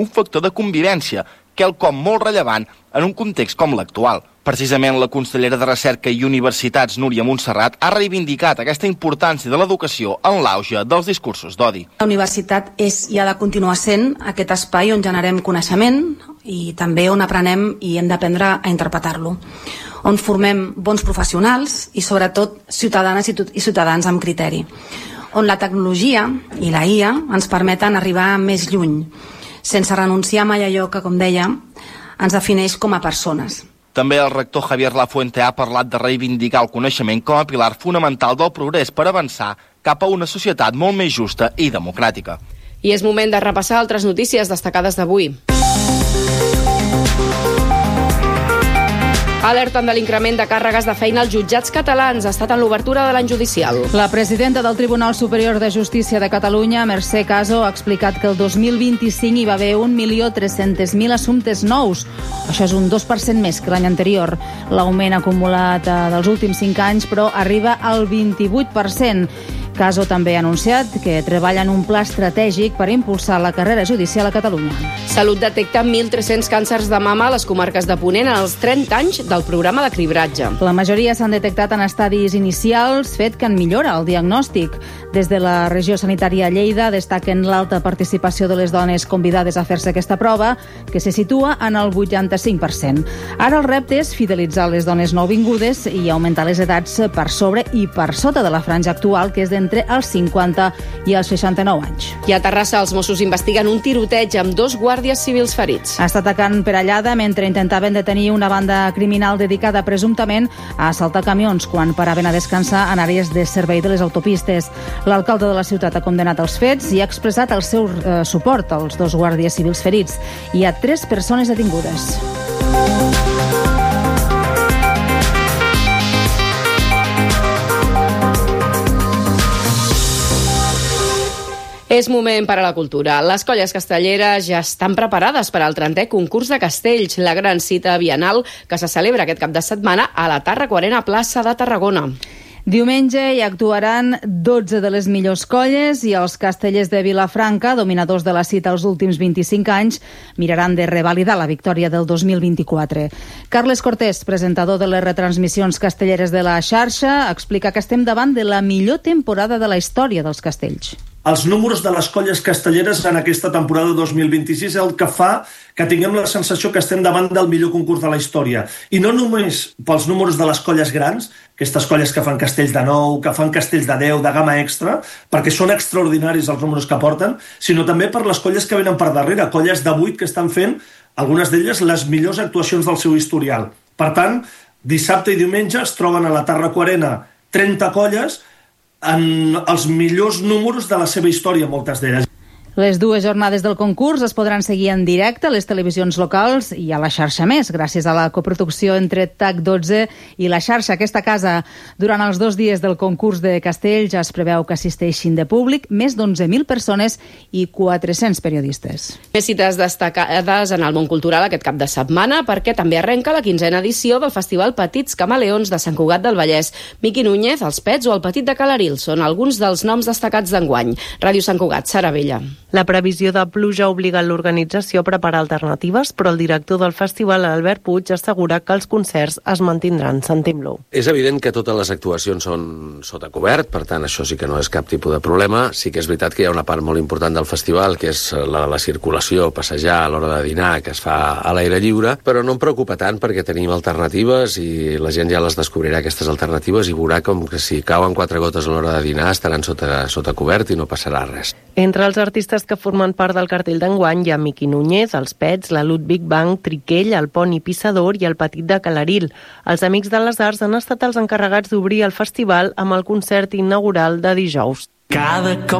un factor de convivència, quelcom molt rellevant en un context com l'actual. Precisament la consellera de Recerca i Universitats, Núria Montserrat, ha reivindicat aquesta importància de l'educació en l'auge dels discursos d'odi. La universitat és i ha de continuar sent aquest espai on generem coneixement i també on aprenem i hem d'aprendre a interpretar-lo, on formem bons professionals i sobretot ciutadanes i ciutadans amb criteri, on la tecnologia i la IA ens permeten arribar més lluny, sense renunciar mai a allò que, com deia, ens defineix com a persones. També el rector Javier Lafuente ha parlat de reivindicar el coneixement com a pilar fonamental del progrés per avançar cap a una societat molt més justa i democràtica. I és moment de repassar altres notícies destacades d'avui. Alerten de l'increment de càrregues de feina als jutjats catalans. Ha estat en l'obertura de l'any judicial. La presidenta del Tribunal Superior de Justícia de Catalunya, Mercè Caso, ha explicat que el 2025 hi va haver 1.300.000 assumptes nous. Això és un 2% més que l'any anterior. L'augment acumulat dels últims 5 anys, però, arriba al 28%. Caso també ha anunciat que treballa en un pla estratègic per impulsar la carrera judicial a Catalunya. Salut detecta 1.300 càncers de mama a les comarques de Ponent en els 30 anys del programa de cribratge. La majoria s'han detectat en estadis inicials, fet que en millora el diagnòstic. Des de la regió sanitària Lleida destaquen l'alta participació de les dones convidades a fer-se aquesta prova, que se situa en el 85%. Ara el repte és fidelitzar les dones nouvingudes i augmentar les edats per sobre i per sota de la franja actual, que és d'entre els 50 i els 69 anys. I a Terrassa els Mossos investiguen un tiroteig amb 2 guàrdies civils ferits. Ha estat atacant per allada mentre intentaven detenir una banda criminal dedicada presumptament a assaltar camions quan paraven a descansar en àrees de servei de les autopistes. L'alcalde de la ciutat ha condemnat els fets i ha expressat el seu suport als 2 guàrdies civils ferits. Hi ha 3 persones detingudes. És moment per a la cultura. Les colles castelleres ja estan preparades per al 30è concurs de castells, la gran cita bienal que se celebra aquest cap de setmana a la Tàrraco Arena, plaça de Tarragona. Diumenge hi actuaran 12 de les millors colles i els castellers de Vilafranca, dominadors de la cita els últims 25 anys, miraran de revalidar la victòria del 2024. Carles Cortés, presentador de les retransmissions castelleres de la xarxa, explica que estem davant de la millor temporada de la història dels castells. Els números de les colles castelleres en aquesta temporada 2026 és el que fa que tinguem la sensació que estem davant del millor concurs de la història. I no només pels números de les colles grans, aquestes colles que fan castells de 9, que fan castells de 10, de gamma extra, perquè són extraordinaris els números que porten, sinó també per les colles que venen per darrere, colles de 8 que estan fent, algunes d'elles, les millors actuacions del seu historial. Per tant, dissabte i diumenge es troben a la Tàrraco Arena 30 colles en els millors números de la seva història, moltes d'elles. Les 2 jornades del concurs es podran seguir en directe a les televisions locals i a la xarxa Més, gràcies a la coproducció entre TAC12 i la xarxa Aquesta Casa. Durant els 2 dies del concurs de castells es preveu que assisteixin de públic més d'11.000 persones i 400 periodistes. Més cites destacades en el món cultural aquest cap de setmana, perquè també arrenca la 15a edició del Festival Petits Camaleons de Sant Cugat del Vallès. Miqui Núñez, Els Pets o El Petit de Calaril són alguns dels noms destacats d'enguany. Ràdio Sant Cugat, Sara Vella. La previsió de pluja ha obligat l'organització a preparar alternatives, però el director del festival, Albert Puig, assegura que els concerts es mantindran. Sentim-lo. És evident que totes les actuacions són sota cobert, per tant això sí que no és cap tipus de problema. Sí que és veritat que hi ha una part molt important del festival, que és la circulació, passejar a l'hora de dinar, que es fa a l'aire lliure, però no em preocupa tant perquè tenim alternatives i la gent ja les descobrirà, aquestes alternatives, i veurà com que si cauen 4 gotes a l'hora de dinar estaran sota cobert i no passarà res. Entre els artistes que formen part del cartell d'enguany hi ha Miqui Núñez, Els Pets, la Ludwig Bank, Triquell, el Poni Pissador i el Petit de Calaril. Els Amics de les Arts han estat els encarregats d'obrir el festival amb el concert inaugural de dijous. Cada cop